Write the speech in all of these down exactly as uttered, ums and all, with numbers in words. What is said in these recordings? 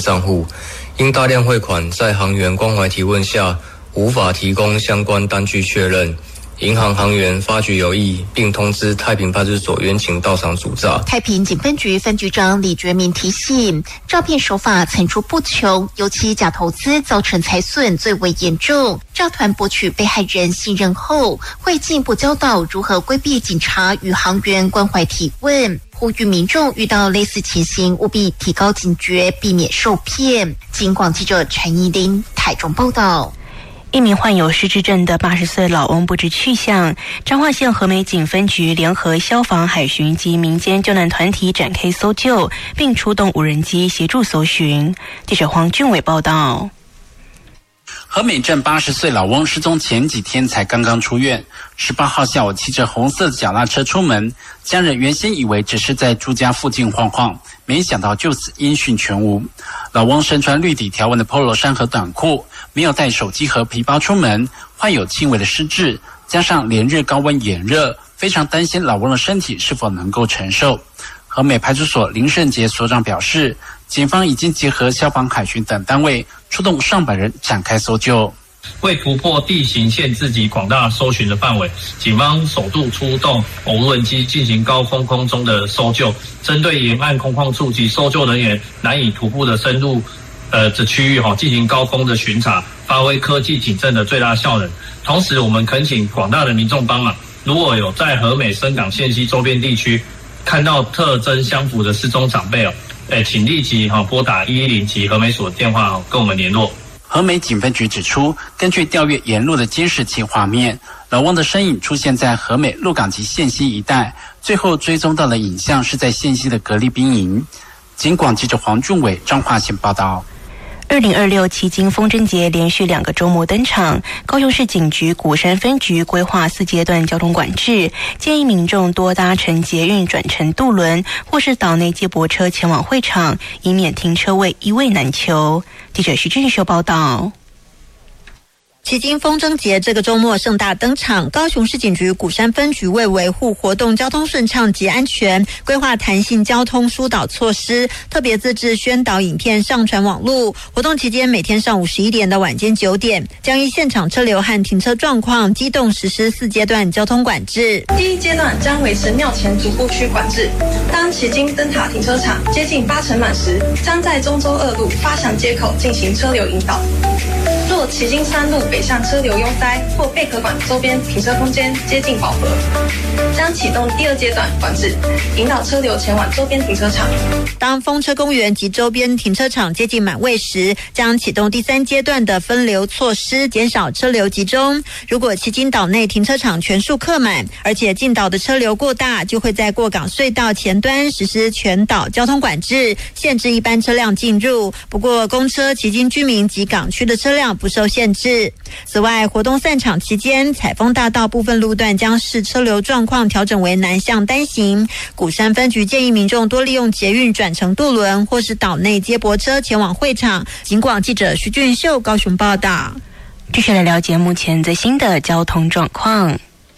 账户，因大量汇款在行员关怀提问下无法提供相关单据确认，银行行员发觉有异，并通知太平派出所员警到场阻诈。 太平警分局分局长李觉明提醒，诈骗手法层出不穷，尤其假投资造成财损最为严重。诈团博取被害人信任后，会进一步教导如何规避警察与行员关怀提问，呼吁民众遇到类似情形务必提高警觉，避免受骗。警广记者陈怡玲台中报道。 一名患有失智症的八十岁老翁不知去向，彰化县和美警分局联合消防、海巡及民间救难团体展开搜救，并出动无人机协助搜寻。记者黄俊伟报道。 和美镇八十岁老翁失踪前几天才刚刚出院，十八号下午骑着红色的脚踏车出门，家人原先以为只是在住家附近晃晃，没想到就此音讯全无。老翁身穿绿底条纹的 polo 衫和短裤，没有带手机和皮包出门，患有轻微的失智，加上连日高温炎热，非常担心老翁的身体是否能够承受。和美派出所林胜杰所长表示，警方已经结合消防、海巡等单位，出动上百人展开搜救。 为突破地形限制及广大搜寻的范围，警方首度出动无人机进行高空空中的搜救，针对沿岸空旷处及搜救人员难以徒步的深入呃这区域哈、哦，进行高空的巡查，发挥科技警政的最大效能。同时，我们恳请广大的民众帮忙，如果有在和美深港县西周边地区看到特征相符的失踪长辈哦，诶，请立即哈、哦、拨打一一零及和美所电话哦，跟我们联络。 和美警分局指出，根据调阅沿路的监视器画面，老翁的身影出现在和美鹿港及县西一带，最后追踪到的影像是在县西的格力兵营。警广记者黄俊伟彰化县报道。 二零二六旗津风筝节连续两个周末登场，高雄市警局鼓山分局规划四阶段交通管制，建议民众多搭乘捷运转乘渡轮或是岛内接驳车前往会场，以免停车位一位难求。记者徐俊秀报道。 旗津风筝节这个周末盛大登场，高雄市警局鼓山分局为维护活动交通顺畅及安全，规划弹性交通疏导措施，特别自制宣导影片上传网路。活动期间，每天上午十一点到晚间九点，将依现场车流和停车状况，机动实施四阶段交通管制。 第一阶段将维持庙前足步区管制，当旗津灯塔停车场接近八成满时，将在中州二路发祥街口进行车流引导。若旗津三路北向车流拥塞或贝壳馆周边停车空间接近饱和，将启动第二阶段管制，引导车流前往周边停车场。 当风车公园及周边停车场接近满位时，将启动第三阶段的分流措施，减少车流集中。如果旗津岛内停车场全数客满，而且进岛的车流过大，就会在过港隧道前端实施全岛交通管制，限制一般车辆进入。不过，公车、旗津居民及港区的车辆不受限制。此外，活动散场期间，采丰大道部分路段将视车流状况调整为南向单行。鼓山分局建议民众多利用捷运转乘渡轮或是岛内接驳车前往会场。警广记者徐俊秀高雄报道。 继续来了解目前最新的交通状况。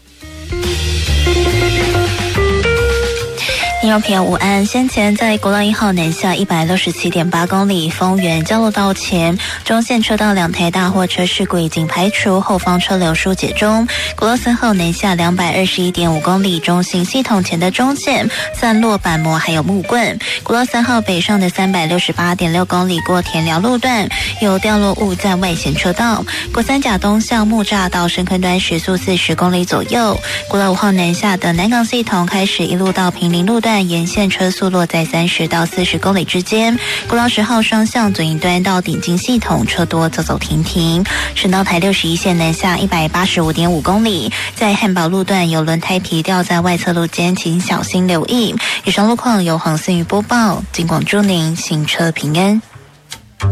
听众朋友午安，先前在国道一号南下一百六十七点八公里丰原交流道前，中线车道两台大货车事故已经排除，后方车流疏解中。国道三号南下两百二十一点五公里中型系统前的中线散落板模还有木棍。国道三号北上的三百六十八点六公里过田寮路段有掉落物在外线车道。国三甲东向木栅到深坑端时速四十公里左右。国道五号南下的南港系统开始一路到平林路段沿线车速落在三十到四十公里之间。国道十号双向左营端到顶进系统车多走走停停。省道台六十一线南下一百八十五点五公里，在汉宝路段有轮胎皮掉在外侧路间，请小心留意。以上路况由黄思瑜播报，警广祝您行车平安。